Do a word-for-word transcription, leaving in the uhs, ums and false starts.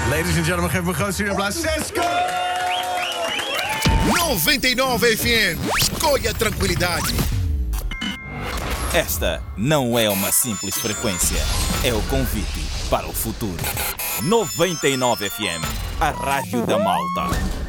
Ladies and gentlemen, geef me een groot stuurapplaus. Sesco! noventa e nove F M. Escolha tranquilidade. Esta não é uma simples frequência. É o convite para o futuro. noventa e nove F M, a rádio da Malta.